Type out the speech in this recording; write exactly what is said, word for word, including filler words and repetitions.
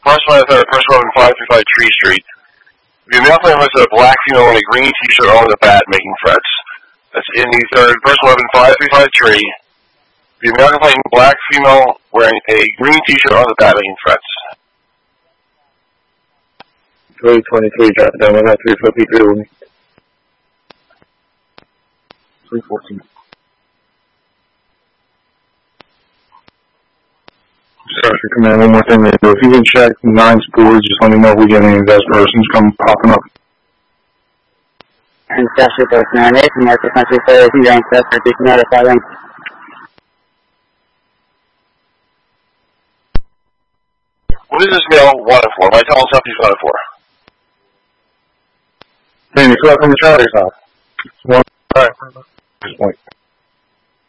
first one is at first eleven five three five Tree Street. The male claim was a black female in a green t-shirt on the bat making threats. That's in the third, first eleven five three five Tree. The male claim black female wearing a green t-shirt on the bat making threats. three twenty-three, drop down, I got three fifty-three with me. three fourteen. Sorry for command, one more thing to do. If you can check nine boards, just let me know if we get any invest persons come popping up. And Special Post nine eight from Market Country Fair, you rank that for beacon notify them. What is this male wanted for? Am I telling stuff he's wanted for? Danny, collect on the Charlie's house. One, alright. Point.